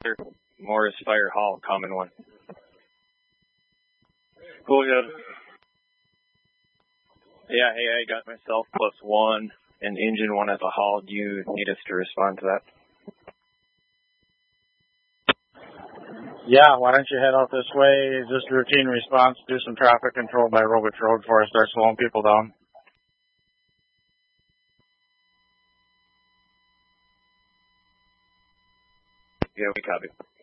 Morris Fire Hall, common one. Go ahead. Yeah, hey, I got myself +1 and engine 1 at the hall. Do you need us to respond to that? Yeah, why don't you head out this way, just routine response, do some traffic control by Roberts Road before I start slowing people down. Yeah, we copy.